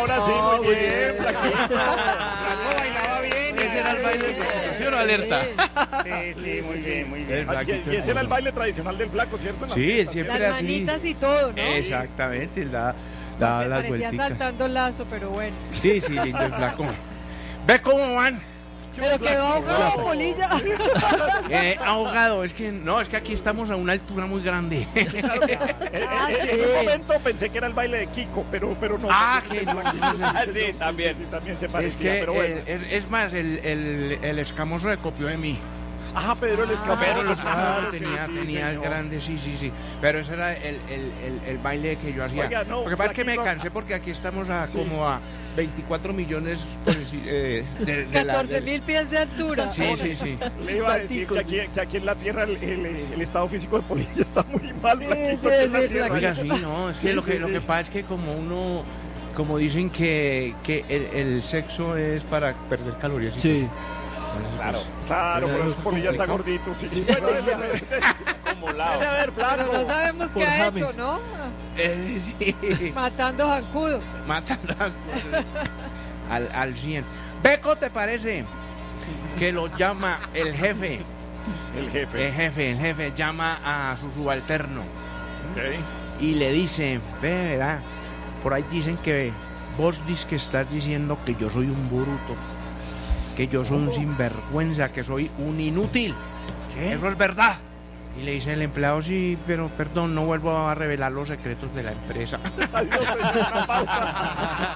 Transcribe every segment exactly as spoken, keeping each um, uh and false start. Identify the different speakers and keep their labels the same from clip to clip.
Speaker 1: ahora sí,
Speaker 2: Oh,
Speaker 1: muy bien, Flaquito. Flaco bailaba bien.
Speaker 3: Ese era el baile de Constitución o Alerta.
Speaker 1: Sí, sí, muy bien, muy bien.
Speaker 3: El
Speaker 1: Ah, Y,
Speaker 3: Flaquito
Speaker 1: y ese era el
Speaker 3: hermoso.
Speaker 1: baile tradicional del Flaco, ¿cierto? En las
Speaker 3: Sí, él
Speaker 1: fiestas,
Speaker 3: siempre
Speaker 1: ¿cierto?
Speaker 2: Las
Speaker 3: así.
Speaker 2: manitas y todo, ¿no?
Speaker 3: Exactamente, él da, da
Speaker 2: Me
Speaker 3: las
Speaker 2: parecía
Speaker 3: vuelticas.
Speaker 2: saltando lazo, pero bueno.
Speaker 3: Sí, sí, lindo el Flaco. ¿Ve cómo van?
Speaker 2: Pero quedó ahogado, Polilla.
Speaker 3: Eh, ahogado, es que no, es que aquí estamos a una altura muy grande.
Speaker 1: Eh, eh,
Speaker 2: Ah,
Speaker 1: eh,
Speaker 2: sí.
Speaker 1: En un momento pensé que era el baile de Kiko, pero, pero no.
Speaker 3: Ah,
Speaker 1: porque
Speaker 3: que
Speaker 1: el
Speaker 3: no.
Speaker 1: Flaquito-
Speaker 3: Ah,
Speaker 1: sí, también. Sí, también se
Speaker 3: Es
Speaker 1: parecía,
Speaker 3: que
Speaker 1: pero bueno.
Speaker 3: eh, es, es más, el, el, el escamoso le copió de mí.
Speaker 1: Ajá, Pedro el Escamoso.
Speaker 3: Pero los
Speaker 1: claro
Speaker 3: escamosos
Speaker 1: que
Speaker 3: tenía,
Speaker 1: sí,
Speaker 3: tenía el
Speaker 1: señor.
Speaker 3: grande, sí, sí, sí. Pero ese era el, el, el, el baile que yo hacía.
Speaker 1: Oiga, no,
Speaker 3: Lo que pasa es que me
Speaker 1: Flaquito-
Speaker 3: cansé porque aquí estamos a
Speaker 1: Sí.
Speaker 3: como a veinticuatro millones por el- eh, de, de la-
Speaker 2: catorce
Speaker 3: de-
Speaker 2: mil pies de altura.
Speaker 3: Sí, sí, sí.
Speaker 1: Le iba a decir que aquí, que aquí en la tierra el, el- el estado físico de Polilla está muy mal,
Speaker 2: Sí,
Speaker 1: Flaquito,
Speaker 2: sí,
Speaker 1: que en la
Speaker 2: sí,
Speaker 1: tierra.
Speaker 3: Oiga, sí, no, es que
Speaker 1: Sí,
Speaker 3: lo que
Speaker 1: sí,
Speaker 3: lo
Speaker 1: sí.
Speaker 3: que pasa es que como uno, como dicen que, que el, el sexo es para perder calorías. y
Speaker 4: Sí.
Speaker 3: Entonces,
Speaker 1: Claro,
Speaker 3: pues,
Speaker 1: claro,
Speaker 3: pero
Speaker 1: pero
Speaker 3: es
Speaker 1: Polilla está
Speaker 3: complicado.
Speaker 1: gordito, sí. Bueno, debe- debe haber,
Speaker 2: Pero
Speaker 1: Flaco.
Speaker 2: no sabemos
Speaker 4: Por
Speaker 2: qué ha
Speaker 4: James.
Speaker 2: hecho, ¿no?
Speaker 3: Eh, sí, sí.
Speaker 2: Matando zancudos.
Speaker 3: Matando al, al cien. Beco, ¿te parece? Que lo llama el jefe.
Speaker 1: El jefe.
Speaker 3: El jefe, el jefe llama a su subalterno
Speaker 1: Ok.
Speaker 3: y le dice, ve, verá, por ahí dicen que vos dices que estás diciendo que yo soy un bruto, que yo soy un sinvergüenza, que soy un inútil. Eso es verdad. Y le dice el empleado, sí, pero perdón, no vuelvo a revelar los secretos de la empresa.
Speaker 1: Adiós, señor, una pausa.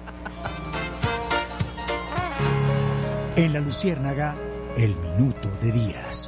Speaker 5: En La Luciérnaga, el minuto de Díaz.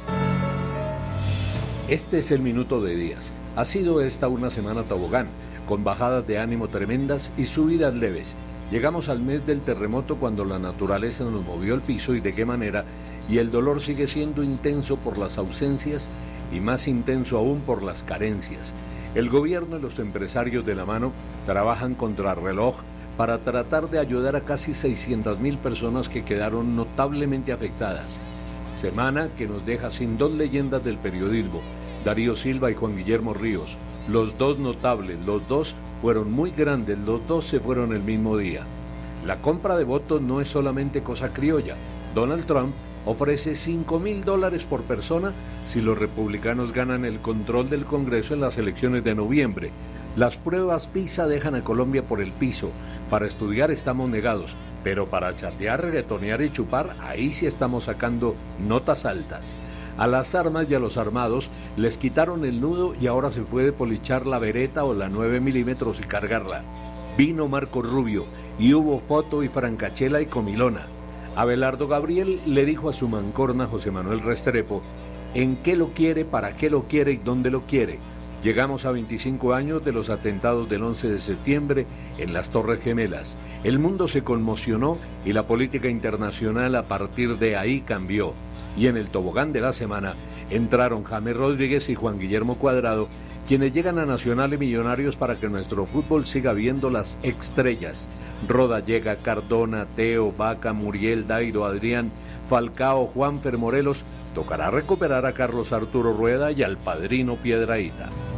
Speaker 6: Este es el minuto de Díaz. Ha sido esta una semana tobogán, con bajadas de ánimo tremendas y subidas leves. Llegamos al mes del terremoto cuando la naturaleza nos movió el piso y de qué manera, y el dolor sigue siendo intenso por las ausencias y más intenso aún por las carencias. El gobierno y los empresarios de la mano trabajan contra reloj para tratar de ayudar a casi seiscientas mil personas que quedaron notablemente afectadas. Semana que nos deja sin dos leyendas del periodismo, Darío Silva y Juan Guillermo Ríos. Los dos notables, los dos fueron muy grandes, los dos se fueron el mismo día. La compra de votos no es solamente cosa criolla. Donald Trump ofrece cinco mil dólares por persona si los republicanos ganan el control del Congreso en las elecciones de noviembre. Las pruebas PISA dejan a Colombia por el piso. Para estudiar estamos negados, pero para chatear, reggaetonear y chupar, ahí sí estamos sacando notas altas. A las armas y a los armados les quitaron el nudo y ahora se puede polichar la bereta o la nueve milímetros y cargarla. Vino Marco Rubio y hubo foto y francachela y comilona. Abelardo Gabriel le dijo a su mancorna José Manuel Restrepo en qué lo quiere, para qué lo quiere y dónde lo quiere. Llegamos a veinticinco años de los atentados del once de septiembre en las Torres Gemelas. El mundo se conmocionó y la política internacional a partir de ahí cambió. Y en el tobogán de la semana entraron James Rodríguez y Juan Guillermo Cuadrado, quienes llegan a Nacional y Millonarios para que nuestro fútbol siga viendo las estrellas. Roda llega, Cardona, Teo, Vaca, Muriel, Dairo, Adrián, Falcao, Juanfer Morelos. Tocará recuperar a Carlos Arturo Rueda y al padrino Piedrahíta.